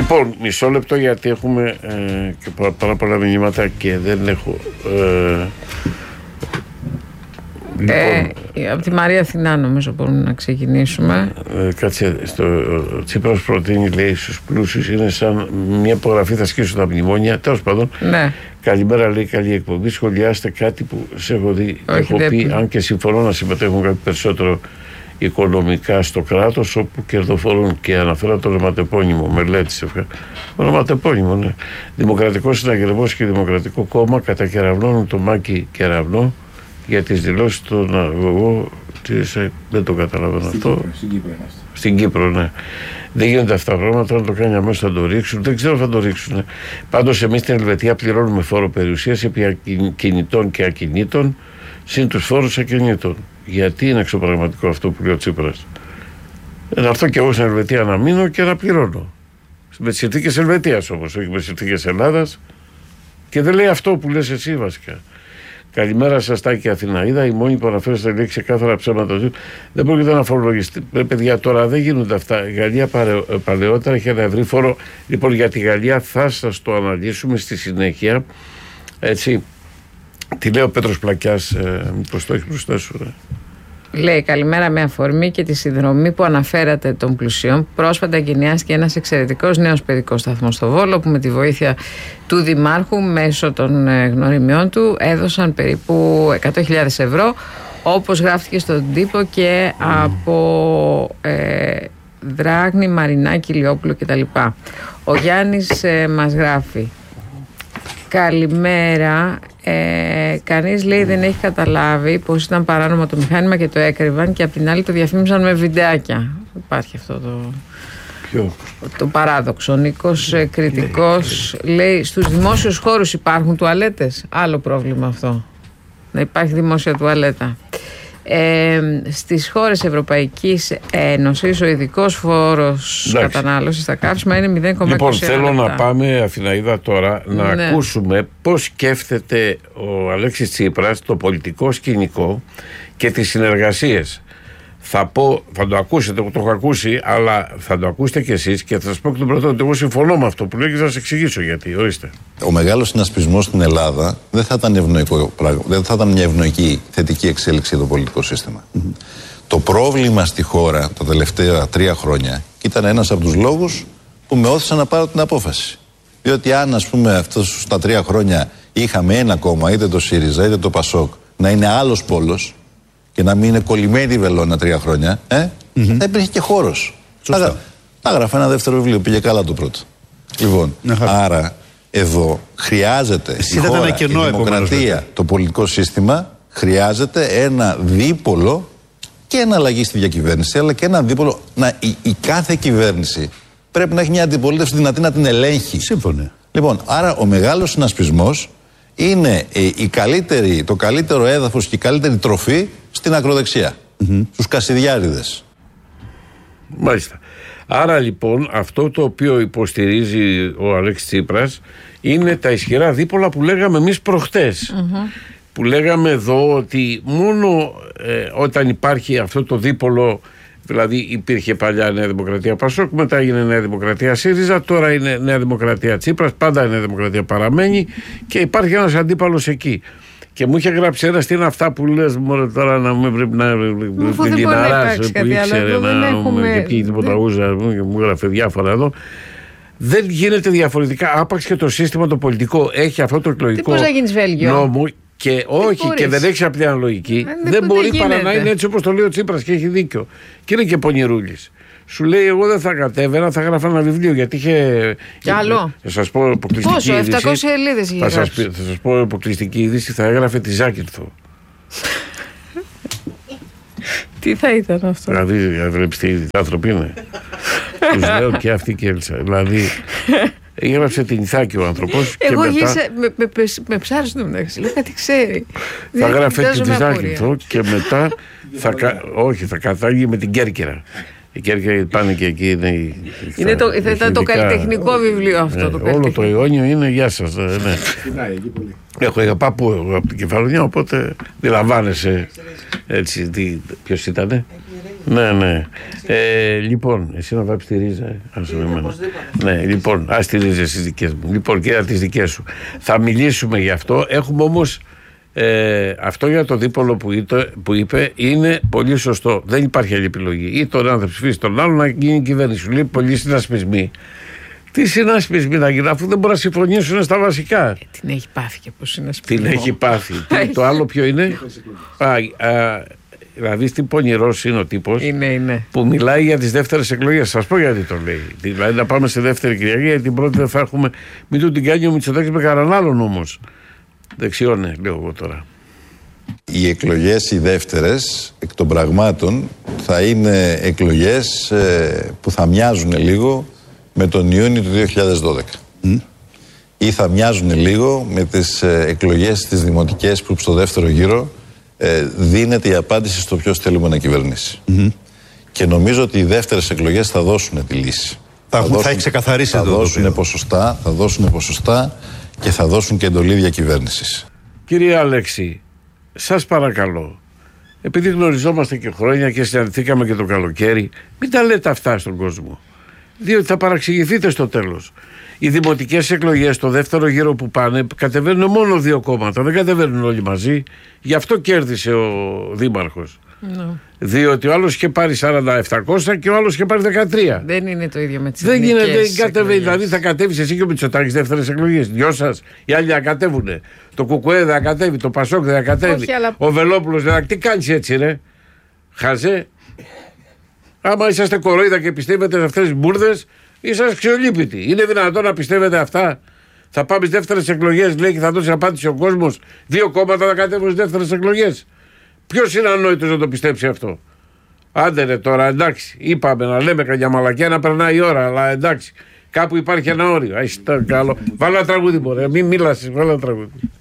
Λοιπόν, μισό λεπτό γιατί έχουμε και πάρα πολλά μηνύματα και δεν έχω. Λοιπόν, από τη Μαρία Αθηνά νομίζω μπορούμε να ξεκινήσουμε. Κάτσε, ο Τσίπρας προτείνει, λέει, στους πλούσιους είναι σαν μια υπογραφή, θα σκίσουν τα μνημόνια. Τέλος πάντων, ναι. Καλημέρα, λέει, καλή εκπομπή. Σχολιάστε κάτι που σε έχω δει. Έχω πει, αν και συμφωνώ να συμμετέχουν κάτι περισσότερο οικονομικά στο κράτος, όπου κερδοφορούν, και αναφέρω το ονοματεπώνυμο, μελέτησε. Ονοματεπώνυμο, ναι. Δημοκρατικός Συναγερμός και Δημοκρατικό Κόμμα κατακεραυνώνουν το Μάκη Κεραυνό για τις δηλώσεις των αγωγών της. Δεν το καταλαβαίνω αυτό. Στην Κύπρο, ναι. Δεν γίνονται αυτά τα πράγματα. Αν το κάνει αμέσως θα το ρίξουν. Δεν ξέρω αν θα το ρίξουν. Πάντως, εμείς στην Ελβετία πληρώνουμε φόρο περιουσίας επί κινητών και ακινήτων, συν τους φόρους ακινήτων. Γιατί είναι εξωπραγματικό αυτό που λέει ο Τσίπρας? Να έρθω και εγώ στην Ελβετία να μείνω και να πληρώνω. Με τις συνθήκες Ελβετίας όμως, όχι με τις συνθήκες Ελλάδας. Και δεν λέει αυτό που λες εσύ βασικά. Καλημέρα σας, Τάκη Αθηναίδα. Η μόνη που αναφέρει στα λέξη ξεκάθαρα ψέματα. Δεν πρόκειται να φορολογιστεί. Παιδιά, τώρα δεν γίνονται αυτά. Η Γαλλία παλαιότερα είχε ένα ευρύ φόρο. Λοιπόν, για τη Γαλλία θα σας το αναλύσουμε στη συνέχεια. Έτσι. Τι λέει ο Πέτρος Πλακιάς, μήπως το έχει μπροστά σου? Λέει, καλημέρα, με αφορμή και τη συνδρομή που αναφέρατε των πλουσιών. Πρόσφατα εγκαινιάστηκε ένας εξαιρετικός νέος παιδικός σταθμός στο Βόλο, που με τη βοήθεια του Δημάρχου μέσω των γνωριμιών του έδωσαν περίπου 100.000 ευρώ, όπως γράφτηκε στον τύπο και από Δράγνη, Μαρινάκη, Λιόπουλο κτλ. Ο Γιάννης μας γράφει, καλημέρα. Κανείς, λέει, δεν έχει καταλάβει πως ήταν παράνομο το μηχάνημα και το έκρυβαν, και απ' την άλλη το διαφήμισαν με βιντεάκια. Υπάρχει αυτό το παράδοξο. Ο Νίκος Κρητικός λέει, στους δημόσιους χώρους υπάρχουν τουαλέτες? Άλλο πρόβλημα αυτό, να υπάρχει δημόσια τουαλέτα. Στις χώρες Ευρωπαϊκής Ένωσης ο ειδικός φόρος κατανάλωσης στα καύσιμα είναι 0,20. Λοιπόν, θέλω να πάμε, Αθηναίδα, τώρα να ακούσουμε πώς σκέφτεται ο Αλέξης Τσίπρας το πολιτικό σκηνικό και τις συνεργασίες. Θα το ακούσετε, το έχω ακούσει, αλλά θα το ακούσετε κι εσείς και θα σας πω και τον πρώτο ότι εγώ συμφωνώ με αυτό που λέω και θα σας εξηγήσω γιατί. Ορίστε. Ο μεγάλος συνασπισμός στην Ελλάδα δεν θα ήταν ευνοϊκό πράγμα, δεν θα ήταν μια ευνοϊκή θετική εξέλιξη για το πολιτικό σύστημα. Το πρόβλημα στη χώρα τα τελευταία 3 χρόνια ήταν ένας από τους λόγους που με όθησαν να πάρω την απόφαση. Διότι αν, ας πούμε, αυτούς τα 3 χρόνια είχαμε ένα κόμμα, είτε το ΣΥΡΙΖΑ είτε το ΠΑΣΟΚ, να είναι άλλος πόλος και να μην είναι κολλημένη η βελόνα 3 χρόνια, θα υπήρχε και χώρος. Θα έγραφε ένα δεύτερο βιβλίο, πήγε καλά το πρώτο. Λοιπόν, άρα εδώ χρειάζεται η χώρα, η δημοκρατία, το πολιτικό σύστημα, χρειάζεται ένα δίπολο και εναλλαγή στη διακυβέρνηση, αλλά και ένα δίπολο. Η κάθε κυβέρνηση πρέπει να έχει μια αντιπολίτευση δυνατή να την ελέγχει. Σύμφωνοι. Λοιπόν, άρα ο μεγάλος συνασπισμός είναι το καλύτερο έδαφος και η καλύτερη τροφή στην ακροδεξιά. Στους Κασιδιάρηδες. Μάλιστα. Άρα λοιπόν αυτό το οποίο υποστηρίζει ο Αλέξης Τσίπρας είναι τα ισχυρά δίπολα που λέγαμε εμείς προχτές. Που λέγαμε εδώ ότι μόνο όταν υπάρχει αυτό το δίπολο, δηλαδή υπήρχε παλιά Νέα Δημοκρατία Πασόκ, μετά έγινε Νέα Δημοκρατία ΣΥΡΙΖΑ, τώρα είναι Νέα Δημοκρατία Τσίπρας, πάντα η Νέα Δημοκρατία παραμένει και υπάρχει ένας αντίπαλος εκεί. Και μου είχε γράψει ένα, τι είναι αυτά που λες μωρέ τώρα, να μην πρέπει να την Λιναράς που ήξερε και πήγε την Ποταγούζα και μου έγραφε διάφορα εδώ. Δεν γίνεται διαφορετικά. Άπαξ και το σύστημα το πολιτικό έχει αυτό το εκλογικό νόμο και όχι και δεν έχει απλή αναλογική, δεν μπορεί παρά να είναι έτσι όπως το λέει ο Τσίπρας και έχει δίκιο. Και είναι και πονηρούλης. Σου λέει, εγώ δεν θα κατέβαινα, θα γράφω ένα βιβλίο γιατί είχε. Κι άλλο. Θα σας πω αποκλειστική είδηση. 700 σελίδες είχε θα σας πω αποκλειστική είδηση, θα έγραφε τη Ζάκυνθο. Τι θα ήταν αυτό? Δηλαδή, βλέπεις τι άνθρωποι είναι. Τους λέω και αυτή και Έλσα. Δηλαδή, έγραψε την Ιθάκη ο άνθρωπος. Εγώ και μετά... με ψάρισε το μεταξύ. Λέω κάτι ξέρει. Θα γράφε τη Ζάκυνθο και μετά θα κατάγει με την Κέρκυρα. Η Κέρκυρα πάνε και εκεί. Θα ήταν το καλλιτεχνικό βιβλίο αυτό. Όλο το Ιόνιο είναι γεια σας. Έχω πάπου από την Κεφαλονιά, οπότε αντιλαμβάνεσαι έτσι. Ποιος ήτανε? Ναι. Λοιπόν, εσύ να βάψεις τη ρίζα. Ναι, λοιπόν, ας τη ρίζα στις δικές μου. Λοιπόν, και τις δικές σου. Θα μιλήσουμε γι' αυτό. Έχουμε όμως αυτό για το δίπολο που είπε είναι πολύ σωστό. Δεν υπάρχει άλλη επιλογή. Ή τον άνθρωπο ψηφίσει τον άλλο να γίνει κυβέρνηση. Σου λέει πολλοί συνασπισμοί. Τι συνασπισμοί να γίνουν, αφού δεν μπορούν να συμφωνήσουν στα βασικά. Την έχει πάθει και από συνασπισμό. Την έχει πάθει. Το άλλο ποιο είναι? Δηλαδή τι πονηρός είναι ο τύπος που μιλάει για τις δεύτερες εκλογές. Σας πω γιατί το λέει. Δηλαδή να πάμε σε δεύτερη Κυριακή, γιατί την πρώτη δεν θα έχουμε. Μην του την κάνει ο Μητσοτάκης με κανέναν άλλον όμως. Δεξιώνε, λέω εγώ τώρα. Οι εκλογές οι δεύτερες εκ των πραγμάτων θα είναι εκλογές που θα μοιάζουν λίγο με τον Ιούνιο του 2012. Ή θα μοιάζουν λίγο με τις εκλογές τις δημοτικές που στο δεύτερο γύρο δίνεται η απάντηση στο ποιος θέλουμε να κυβερνήσει. Και νομίζω ότι οι δεύτερες εκλογές θα δώσουν τη λύση. Θα έχει ξεκαθαρίσει θα δώσουν ποσοστά και θα δώσουν και εντολή διακυβέρνησης. Κύριε Αλέξη, σας παρακαλώ, επειδή γνωριζόμαστε και χρόνια και συναντηθήκαμε και το καλοκαίρι, μην τα λέτε αυτά στον κόσμο. Διότι θα παραξηγηθείτε στο τέλος. Οι δημοτικές εκλογές, το δεύτερο γύρο που πάνε, κατεβαίνουν μόνο 2 κόμματα, δεν κατεβαίνουν όλοι μαζί. Γι' αυτό κέρδισε ο δήμαρχος. Διότι ο άλλος είχε πάρει 4700 και ο άλλος είχε πάρει 13. Δεν είναι το ίδιο με τις δεν εθνικές είναι, δεν κατεβαίνει. εκλογές. Δηλαδή θα κατέβεις εσύ και ο Μητσοτάκης δεύτερες εκλογές. Δυο σας, οι άλλοι θα κατέβουνε. Το Κουκουέ δεν θα κατέβει, το Πασόκ δεν θα κατέβει. Όχι, αλλά... Ο Βελόπουλος δεν θα. Τι κάνεις έτσι, ρε? Χαζέ. Άμα είσαστε κορόιδα και πιστεύετε σε αυτές τις μπουρδες, είσαστε ξεολύπητοι. Είναι δυνατόν να πιστεύετε αυτά? Θα πάμε στις δεύτερες εκλογές, λέει, και θα δώσει απάντηση ο κόσμος. 2 κόμματα θα κατέβουν στις δεύτερες εκλογές. Ποιος είναι ανόητος να το πιστέψει αυτό? Άντε ρε τώρα, εντάξει. Είπαμε να λέμε καμιά μαλακιά να περνάει η ώρα, αλλά εντάξει. Κάπου υπάρχει ένα όριο. Καλό. Βάλω ένα τραγούδι, μπορεί. Μην μιλάς, βάλω ένα τραγούδι.